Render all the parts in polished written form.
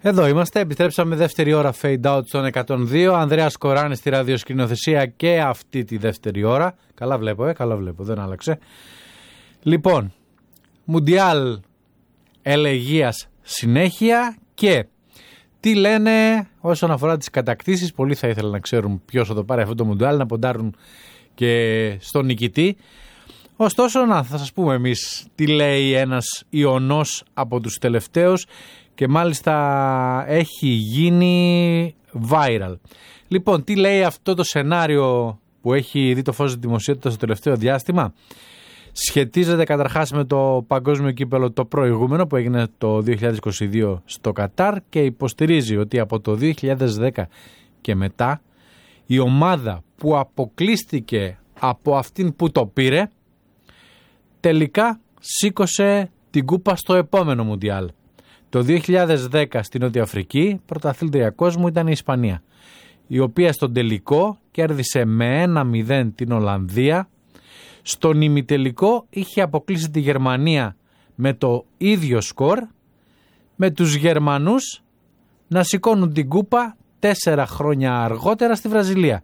Εδώ είμαστε, επιστρέψαμε δεύτερη ώρα fade out στον 102. Ανδρέας Κοράνης στη ραδιοσκηνοθεσία και αυτή τη δεύτερη ώρα. Καλά βλέπω, δεν άλλαξε. Λοιπόν, Μουντιάλ ελεγείας συνέχεια και τι λένε όσον αφορά τις κατακτήσεις. Πολλοί θα ήθελαν να ξέρουν ποιος θα το πάρει αυτό το Μουντιάλ, να ποντάρουν και στον νικητή. Ωστόσο, θα σας πούμε εμείς τι λέει ένας Ιωνός από τους τελευταίους και μάλιστα έχει γίνει viral. Λοιπόν, τι λέει αυτό το σενάριο που έχει δει το φως της δημοσιότητας στο τελευταίο διάστημα? Σχετίζεται καταρχάς με το παγκόσμιο κύπελλο το προηγούμενο που έγινε το 2022 στο Κατάρ και υποστηρίζει ότι από το 2010 και μετά η ομάδα που αποκλείστηκε από αυτήν που το πήρε τελικά σήκωσε την κούπα στο επόμενο Μουντιάλ. Το 2010 στην Νότια Αφρική πρωταθλήτρια κόσμου ήταν η Ισπανία, η οποία στον τελικό κέρδισε με 1-0 την Ολλανδία. Στον ημιτελικό είχε αποκλείσει τη Γερμανία με το ίδιο σκορ, με τους Γερμανούς να σηκώνουν την κούπα 4 χρόνια αργότερα στη Βραζιλία,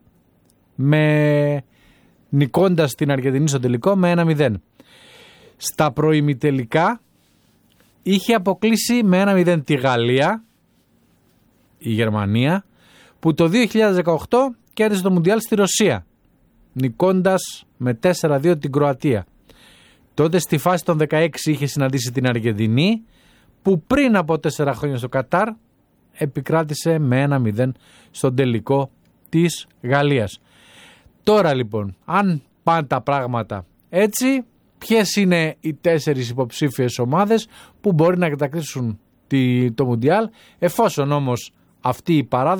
νικώντας την Αργεντινή στο τελικό με 1-0. Στα προημιτελικά είχε αποκλείσει με 1-0 τη Γαλλία, η Γερμανία, που το 2018 κέρδισε το Μουντιάλ στη Ρωσία, νικώντας με 4-2 την Κροατία. Τότε στη φάση των 16 είχε συναντήσει την Αργεντινή, που πριν από 4 χρόνια στο Κατάρ επικράτησε με 1-0 στον τελικό της Γαλλίας. Τώρα λοιπόν, αν πάνε τα πράγματα έτσι, ποιες είναι οι 4 υποψήφιες ομάδες που μπορεί να κατακτήσουν το Μουντιάλ, εφόσον όμως αυτή η παράδοση